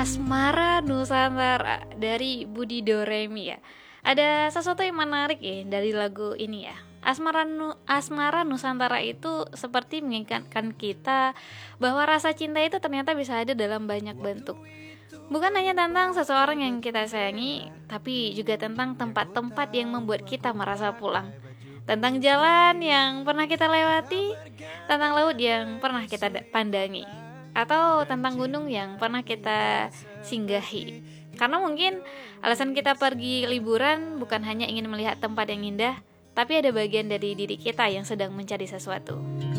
Asmara Nusantara dari Budi Doremi ya. Ada sesuatu yang menarik ya dari lagu ini ya. Asmara Nusantara itu seperti mengingatkan kita bahwa rasa cinta itu ternyata bisa ada dalam banyak bentuk. Bukan hanya tentang seseorang yang kita sayangi, tapi juga tentang tempat-tempat yang membuat kita merasa pulang. Tentang jalan yang pernah kita lewati, tentang laut yang pernah kita pandangi, atau tentang gunung yang pernah kita singgahi. Karena mungkin alasan kita pergi liburan bukan hanya ingin melihat tempat yang indah, tapi ada bagian dari diri kita yang sedang mencari sesuatu.